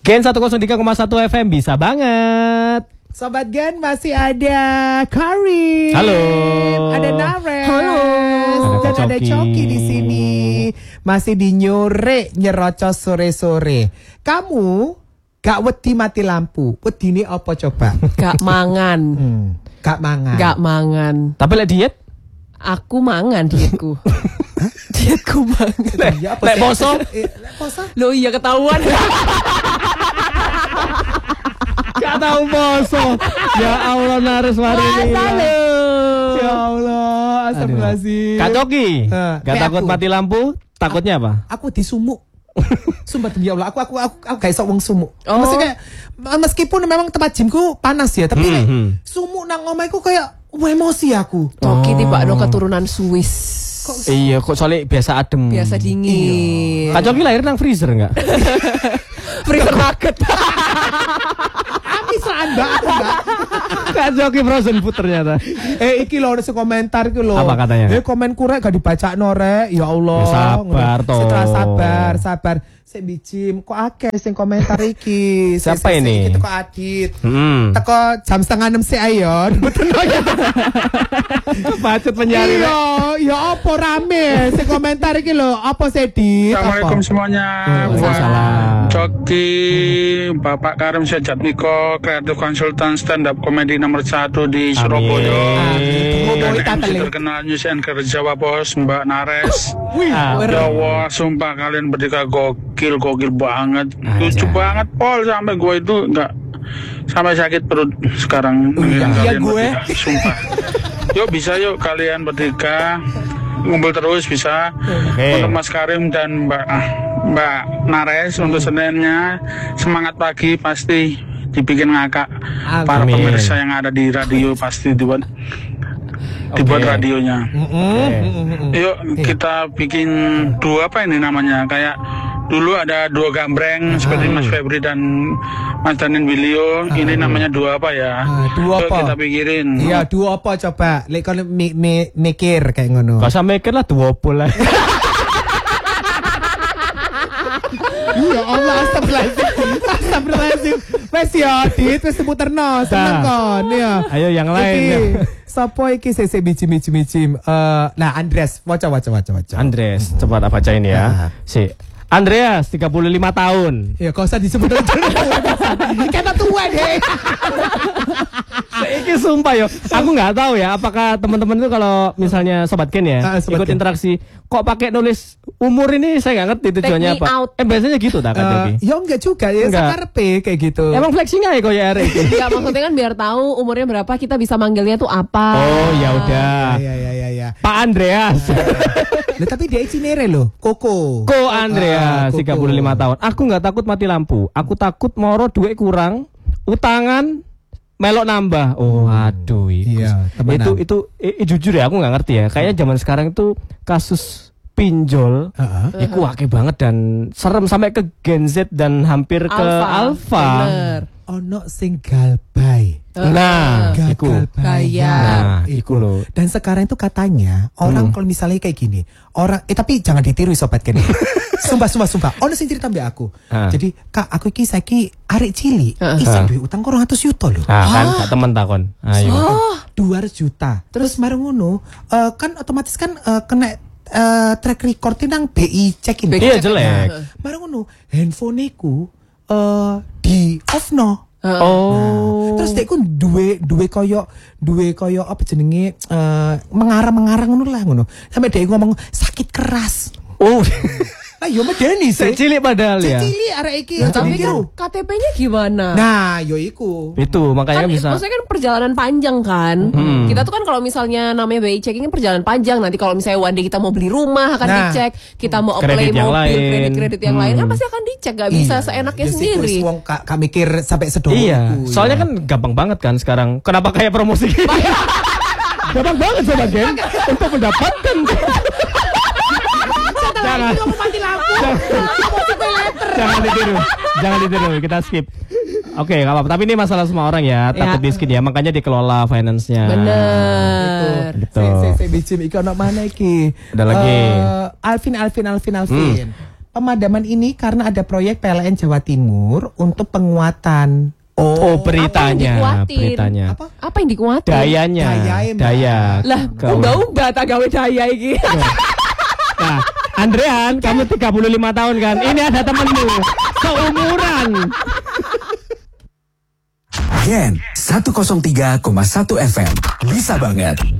Gen 103,1 FM bisa banget. Sobat Gen masih ada Karim. Halo. Ada Nares. Halo. Dan ada Coki di sini. Masih di nyerocos sore-sore. Kamu gak wedi mati lampu. Wedine apa coba? Gak mangan. Gak mangan. Gak mangan. Tapi lek diet? Aku mangan dietku. Dietku mangan. Lek poso? Loh iya ketahuan. Gak tahu poso. Ya Allah Nares hari ini. Ya Allah, astagfirullahaladzim. Kak Coki, gak takut aku. mati lampu? Takutnya apa? Aku disumuk. Sumpah demi Allah, aku gak iso wong sumuk. Oh. Maksudnya kayak meskipun memang tempat gymku panas ya, tapi sumuk nang omahku kayak emosi aku. Coki tiba no keturunan Swiss. Iya, kok soalnya biasa adem. Biasa dingin. Kak Coki lahir nang freezer enggak? Freezer nugget. Amis lah Mbak, aku Mbak. Kak Coki frozen food ternyata. Iki lho ada komentar iki lho. Apa katanya? Komen kurek gak dibaca norek. Ya Allah. Ya, sabar toh. Setelah sabar. Sik bijim kok akeh sing komentar iki. Siapa ini? Iki teko Adit. Teko jam 5:30 sik ayo. Bacot penyari. Ya apa rame sing komentar iki lho. Apa sih Dit? Assalamualaikum semuanya. Waalaikumsalam. Coki, Bapak Karim Sejatmiko, kreatif konsultan stand up komedi nomor 1 di Surabaya. Dan MC terkenal News Anchor Jawa Pos, Mbak Nares. Ya Allah, sumpah kalian berdua gokil banget. Lucu banget Pol, sampai gue itu enggak sampai sakit perut sekarang. Iya gue. Sumpah. Yuk bisa yuk kalian bertiga ngumpul terus bisa. Untuk Mas Karim dan Mbak Nares untuk Seninnya semangat pagi pasti dibikin ngakak. Para pemirsa yang ada di radio pasti dibuat radionya. Yuk kita bikin dua apa ini namanya, kayak dulu ada dua gambreng seperti Mas Febri dan Mas Danin Wilio. Ini namanya dua apa ya? Dua Yuk apa? kita pikirin. Iya, dua apa coba? Lek kon mikir kayak ngono. Gak usah mikir lah, duopol lah. Ya Allah, astagfirullahaladzim. Wes ya, Dit, wes seputerno, seneng kon ya. Ayo yang lain. Sopo iki sese bicim. Nah, Andres, waca. Andres, coba tak bacain ya. Si Andreas 35 tahun. Ya, kau usah disebut aja. Kata tua deh. Ini sumpah yo, aku nggak tahu ya apakah teman-teman itu kalau misalnya Sobat Gen ya ikut interaksi kok pakai nulis umur ini, saya nggak ngerti tujuannya apa. Biasanya gitu tak kan? Ya enggak juga ya, sakarpe kayak gitu. Emang flexing aja kok ya Erik. Enggak, maksudnya kan biar tahu umurnya berapa kita bisa manggilnya tuh apa. Oh ya udah. Ya. Pak Andreas. Nah, tapi dia cinere loh, Koko Andreas 35 tahun. Aku nggak takut mati lampu. Aku takut moro duit kurang, utangan melok nambah. Oh aduh itu jujur ya aku nggak ngerti ya. Kayaknya zaman sekarang itu kasus pinjol itu akeh banget dan serem sampai ke Gen Z dan hampir ke Alpha. Ono sing galbay. Nah, iku loh. Dan sekarang itu katanya orang kalau misalnya kayak gini, orang tapi jangan ditiru Sobat Gen. Sumpah. Ono sing cerita mbak aku. Jadi, Kak, aku iki saiki arek cilik, iso duwe utang 200 juta lho. Kan gak temen takon. Ayo. 200 juta. Terus marang ngono, kan otomatis kan kena track record nang BI check-in. Iya jelek. Marang ngono, handphoneku di off no. Terus dia ku duwe koyo apa jenenge mengarang ngono lah ngono. Sampai dia ngomong sakit keras. Lah yo medeni sih. Cilik padahal ya. Cilik arek iki. Tapi kan KTP-nya gimana? Nah, yo iku. Itu makanya Kan bisa. maksudnya kan perjalanan panjang kan. Kita tuh kan kalau misalnya namanya BI checking kan perjalanan panjang. Nanti kalau misalnya one day kita mau beli rumah akan dicek, kita mau apply mobil, kredit yang lain kan pasti akan dicek, gak bisa seenaknya sendiri. Wong kak mikir sampai sedono. Iya. Soalnya kan gampang banget kan sekarang. Kenapa kayak promosi gitu? Gampang banget Sobat Gen untuk mendapatkan. Jangan ditiru, kita skip. Oke, gak apa-apa. Tapi ini masalah semua orang ya, takut miskin ya, makanya dikelola finance-nya. Bener. Saya bicim iki ono mana iki? Ada lagi. Alvin. pemadaman ini karena ada proyek PLN Jawa Timur untuk penguatan. Beritanya. Apa yang dikuatin? Daya. Lah, ubah tak gawe daya iki. Nah, Andrean, kamu 35 tahun kan? Ini ada temenmu seumuran. Gen 103,1 FM bisa banget.